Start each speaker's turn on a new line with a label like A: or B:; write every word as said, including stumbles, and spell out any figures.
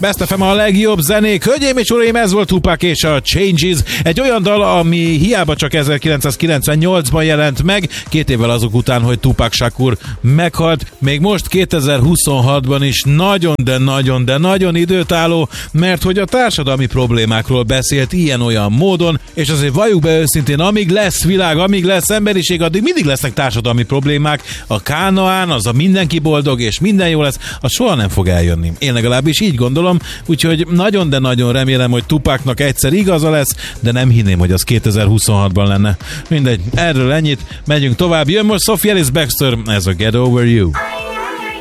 A: Best ef em a legjobb zenék. Hölgyeim és uraim, ez volt Tupac és a Changes. Egy olyan dal, ami hiába csak ezerkilencszázkilencvennyolcban jelent meg, két évvel azok után, hogy Tupac Shakur meghalt. Még most kétezer-huszonhatban is nagyon, de nagyon, de nagyon időtálló, mert hogy a társadalmi problémákról beszélt ilyen-olyan módon, és azért valljuk be őszintén, amíg lesz világ, amíg lesz emberiség, addig mindig lesznek társadalmi problémák. A Kánaán, az a mindenki boldog és minden jó lesz, az soha nem fog eljönni. Én legalábbis így gondolom, úgyhogy nagyon, de nagyon remélem, hogy Tupacnak egyszer igaza lesz, de nem hinném, hogy az kétezer-huszonhatban lenne. Mindegy, erről ennyit, megyünk tovább. Jön most Sophie Ellis-Bextor, ez a Get Over You.